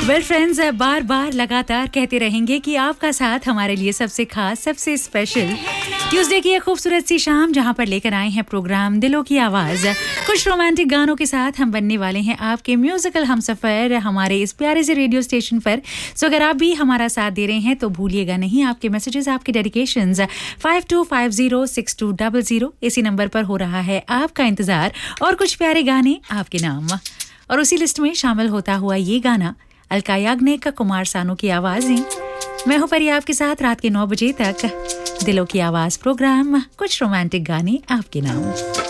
Well friends, बार बार लगातार कहते रहेंगे कि आपका साथ हमारे लिए सबसे खास, सबसे स्पेशल। ट्यूसडे की एक खूबसूरत सी शाम जहां पर लेकर आए हैं प्रोग्राम दिलों की आवाज। कुछ रोमांटिक गानों के साथ हम बनने वाले हैं आपके म्यूजिकल हमसफर हमारे इस प्यारे से रेडियो स्टेशन पर। सो अगर आप भी हमारा साथ दे रहे हैं तो भूलिएगा नहीं, आपके मैसेजेस, आपके डेडिकेशंस 52506200 इसी नंबर पर हो रहा है आपका इंतजार और कुछ प्यारे गाने आपके नाम। और उसी लिस्ट में शामिल होता हुआ ये गाना अलका याग्निक, कुमार सानू की आवाजें। मैं हूं परी आपके साथ रात के 9 बजे तक। दिलों की आवाज प्रोग्राम, कुछ रोमांटिक गाने आपके नाम।